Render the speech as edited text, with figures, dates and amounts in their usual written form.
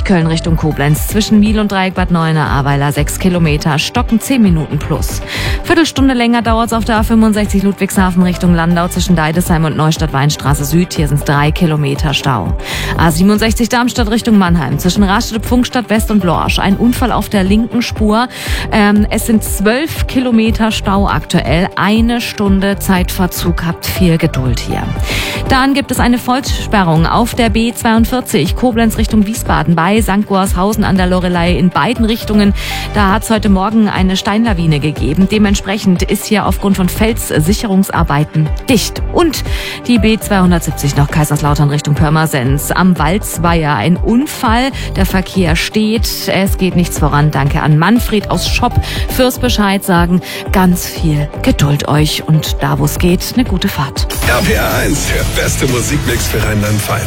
Köln Richtung Koblenz. Zwischen Miel und Dreieck Bad Neuenahr-Ahrweiler 6 Kilometer. Stocken 10 Minuten plus. Viertelstunde länger dauert es auf der A65 Ludwigshafen Richtung Landau zwischen Deidesheim und Neustadt-Weinstraße Süd. Hier sind es 3 Kilometer Stau. A67 Darmstadt Richtung Mannheim zwischen Raststätte, Pfungstadt West und Lorsch. Ein Unfall auf der linken Spur. Es sind 12 Kilometer Stau aktuell. 1 Stunde Zeitverzug. Habt viel Geduld hier. Dann gibt es eine Vollsperrung auf der B42 Koblenz Richtung Wiesbaden bei St. Goarshausen an der Loreley in beiden Richtungen. Da hat es heute Morgen eine Steinlawine gegeben. Dementsprechend ist hier aufgrund von Felssicherungsarbeiten dicht. Und die B270 noch Kaiserslautern Richtung Pirmasens. Am Walzweiher ein Unfall. Der Verkehr steht. Es geht nichts voran. Danke an Manfred aus Schopp fürs Bescheid sagen. Ganz viel Geduld euch und da, wo es geht, eine gute Fahrt. RPR 1, der beste Musikmix für Rheinland-Pfalz.